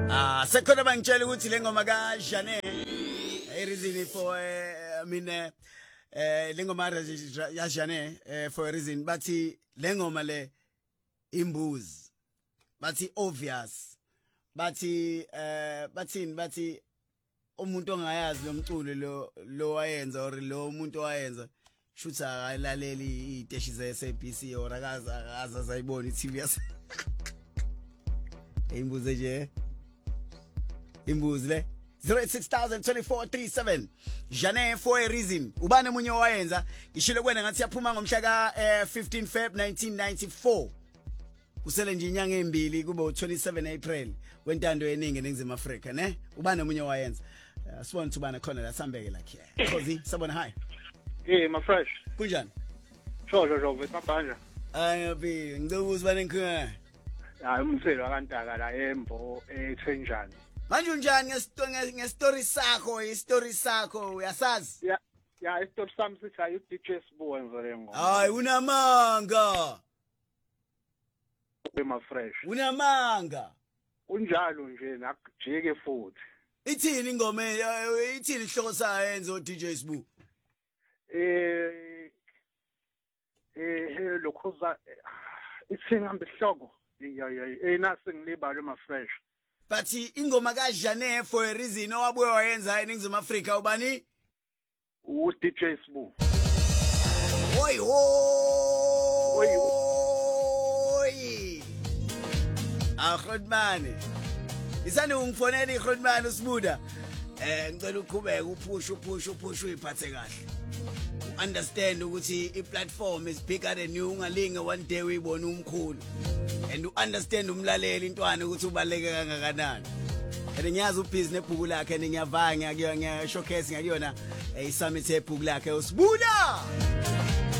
Sekhona bangitshela ukuthi le ngoma ka Jane reason for le ngoma ya Jane for a reason bathi le ngoma le imbuzi bathi obvious bathi bathi umuntu ongayazi lomculo lo wayenza or lo umuntu wayenza shutha akalaleli iteshi ze SABC or akaza zayibona iTV yas imbuzi nje imbuzi le 08602437 Jane for a reason ubani munye wayenza ngishilo kwena ngathi yaphuma ngomhla ka 15 Feb 1994 usele nje inyanga embili kube u27 April wentando yeningi eNingizimu Afrika ne ubani munye wayenza sibona ukuthi ubani khona la sambeke la here Khosi sabona hi my fresh kunjani sho besambanja ayi ngicela ubani nkhona hayi umthelo akantaka la embo eThenjani manje unjani ngestory sakho istory sakho uyasazi ya istory sami sithi ayu DJ Sbu enza le ngoma hayi unamanga my fresh unamanga unjalo nje nakujike futhi ithini ingoma ithini ihloko sayo yenza DJ Sbu lokhoza ithingambe ihloko nasi ngilibalo my fresh but ingoma ka Jane for a reason owabuye wayenza eNingizimu Afrika ubani u DJ Sbu Oi Ahrodmane isani ungifonela iHrodmane uSibuda ngicela uqhubeke upush uyiphathe kahle understand ukuthi iplatform is bigger than you ungalinge one day uyibona umkhulu and understand umlaleli intwana ukuthi ubaleke kangakanani and ngiyazi ubhizi nebhuku lakhe and ngiyavanga ngiya showcase ngakuyona i summit ebhuku lakhe uSibuda